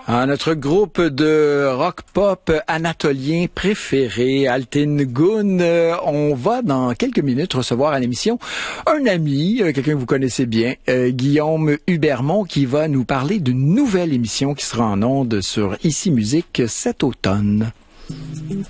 Notre groupe de rock-pop anatolien préféré, Altin Gun, on va dans quelques minutes recevoir à l'émission un ami, quelqu'un que vous connaissez bien, Guillaume Hubermont, qui va nous parler d'une nouvelle émission qui sera en ondes sur Ici Musique cet automne.